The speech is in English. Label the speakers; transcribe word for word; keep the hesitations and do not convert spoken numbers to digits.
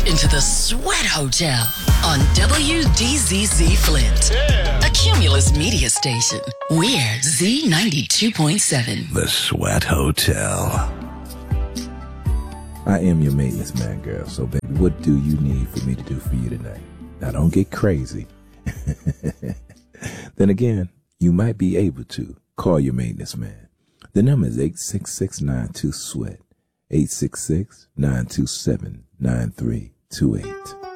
Speaker 1: into the Sweat Hotel on W D Z Z Flint, yeah. A Cumulus media station. We're Z ninety-two point seven.
Speaker 2: The Sweat Hotel. I am your maintenance man, girl. So, baby, what do you need for me to do for you tonight? Now, don't get crazy. Then again, you might be able to call your maintenance man. The number is eight six six, nine two, SWEAT. eight six six, nine two seven, nine three two eight.